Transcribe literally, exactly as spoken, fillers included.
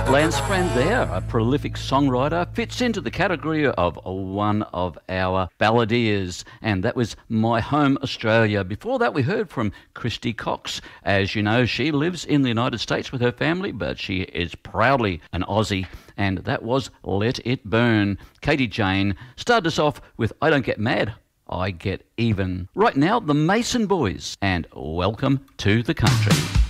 Lance Brand there, a prolific songwriter, fits into the category of one of our balladeers, and that was My Home Australia. Before that, we heard from Christy Cox. As you know, she lives in the United States with her family, but she is proudly an Aussie, and that was Let It Burn. Katie Jane started us off with I Don't Get Mad, I Get Even. Right now, the Mason Boys, and Welcome to the Country.